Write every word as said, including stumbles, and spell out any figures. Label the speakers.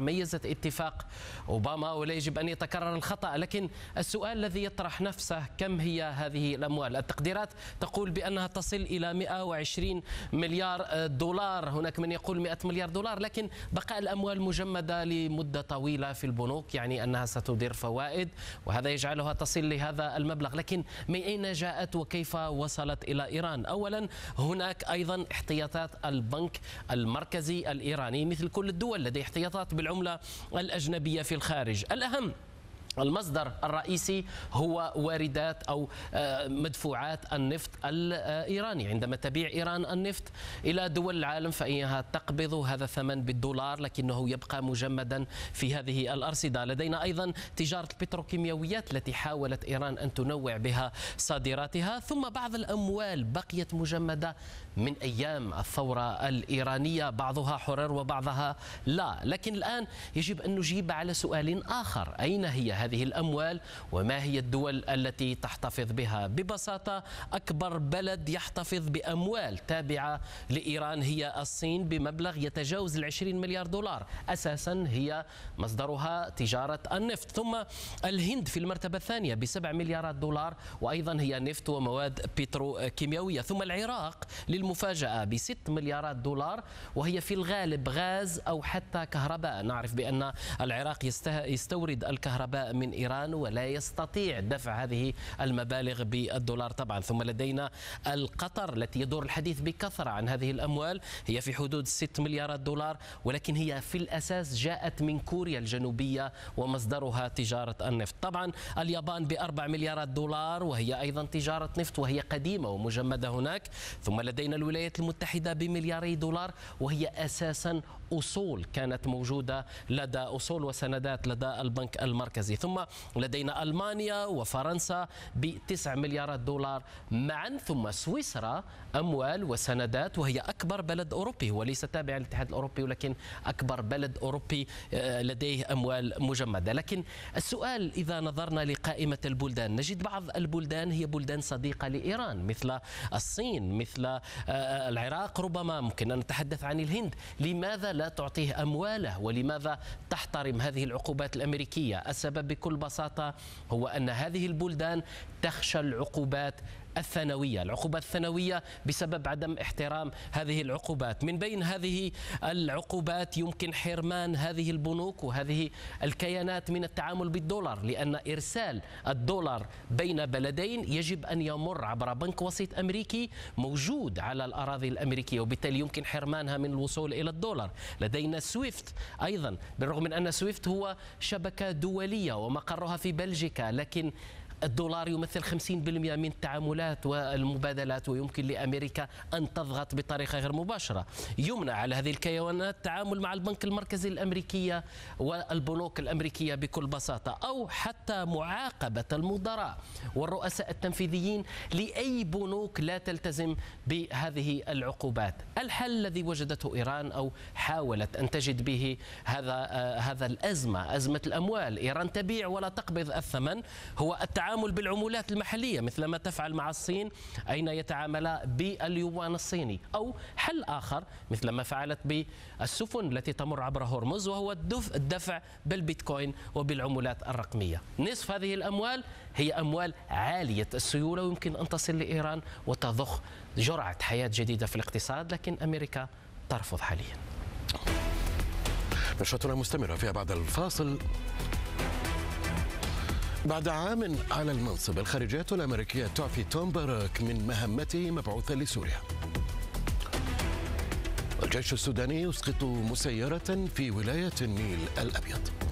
Speaker 1: ميزة اتفاق أوباما ولا يجب أن يتكرر الخطأ. لكن السؤال الذي يطرح نفسه كم هي هذه الأموال؟ التقديرات تقول بأنها تصل إلى مئة وعشرين مليار دولار، هناك من يقول مئة مليار دولار، لكن بقاء الأموال مجمدة لمدة طويلة في البنوك يعني أنها ستدير فوائد، وهذا يجعلها تصل لهذا المبلغ. لكن من أين جاءت وكيف وصلت إلى إيران؟ أولا هناك أيضا احتياطات البنك المركزي الإيراني مثل كل الدول، لديه احتياطات بالعملة الأجنبية في الخارج. الأهم المصدر الرئيسي هو واردات أو مدفوعات النفط الإيراني. عندما تبيع إيران النفط إلى دول العالم فإنها تقبض هذا الثمن بالدولار، لكنه يبقى مجمدا في هذه الأرصدة. لدينا أيضا تجارة البتروكيماويات التي حاولت إيران أن تنوع بها صادراتها، ثم بعض الأموال بقيت مجمدة من أيام الثورة الإيرانية، بعضها حرر وبعضها لا. لكن الآن يجب أن نجيب على سؤال آخر: أين هي هذه الأموال وما هي الدول التي تحتفظ بها؟ ببساطة أكبر بلد يحتفظ بأموال تابعة لإيران هي الصين بمبلغ يتجاوز العشرين مليار دولار، أساسا هي مصدرها تجارة النفط. ثم الهند في المرتبة الثانية بسبع مليارات دولار، وأيضا هي نفط ومواد بتروكيماوية. ثم العراق للمفاجأة بست مليارات دولار، وهي في الغالب غاز أو حتى كهرباء. نعرف بأن العراق يستورد الكهرباء من إيران ولا يستطيع دفع هذه المبالغ بالدولار طبعا. ثم لدينا القطر التي يدور الحديث بكثرة عن هذه الأموال، هي في حدود ست مليارات دولار، ولكن هي في الأساس جاءت من كوريا الجنوبية ومصدرها تجارة النفط. طبعا اليابان بأربع مليارات دولار، وهي أيضا تجارة نفط وهي قديمة ومجمدة هناك. ثم لدينا الولايات المتحدة بملياري دولار، وهي أساسا أصول كانت موجودة لدى أصول وسندات لدى البنك المركزي. ثم لدينا ألمانيا وفرنسا بتسع مليارات دولار معا. ثم سويسرا أموال وسندات، وهي أكبر بلد أوروبي وليس تابع للاتحاد الأوروبي، ولكن أكبر بلد أوروبي لديه أموال مجمدة. لكن السؤال إذا نظرنا لقائمة البلدان نجد بعض البلدان هي بلدان صديقة لإيران مثل الصين، مثل العراق، ربما ممكن أن نتحدث عن الهند. لماذا لا تعطيه أمواله ولماذا تحترم هذه العقوبات الأمريكية؟ السبب بكل بساطة هو أن هذه البلدان تخشى العقوبات الثانوية، العقوبات الثانوية بسبب عدم احترام هذه العقوبات. من بين هذه العقوبات يمكن حرمان هذه البنوك وهذه الكيانات من التعامل بالدولار، لأن إرسال الدولار بين بلدين يجب أن يمر عبر بنك وسيط أمريكي موجود على الأراضي الأمريكية، وبالتالي يمكن حرمانها من الوصول إلى الدولار. لدينا سويفت أيضا، بالرغم من أن سويفت هو شبكة دولية ومقرها في بلجيكا، لكن الدولار يمثل خمسين بالمئة من التعاملات والمبادلات، ويمكن لأمريكا أن تضغط بطريقة غير مباشرة. يمنع على هذه الكيانات التعامل مع البنك المركزي الأمريكية والبنوك الأمريكية بكل بساطة، أو حتى معاقبة المدراء والرؤساء التنفيذيين لأي بنوك لا تلتزم بهذه العقوبات. الحل الذي وجدته إيران أو حاولت أن تجد به هذا آه هذا الأزمة، أزمة الأموال، إيران تبيع ولا تقبض الثمن، هو التعامل بالعملات المحلية مثل ما تفعل مع الصين أين يتعامل باليوان الصيني، أو حل آخر مثل ما فعلت بالسفن التي تمر عبر هرمز وهو الدفع بالبيتكوين وبالعملات الرقمية. نصف هذه الأموال هي أموال عالية السيولة ويمكن أن تصل لإيران وتضخ جرعة حياة جديدة في الاقتصاد، لكن أمريكا ترفض حاليا.
Speaker 2: نشرتنا مستمرة فيها بعد الفاصل. بعد عام على المنصب، الخارجية الأمريكية تعفي توم باراك من مهمته مبعوثا لسوريا. الجيش السوداني يسقط مسيرة في ولاية النيل الأبيض.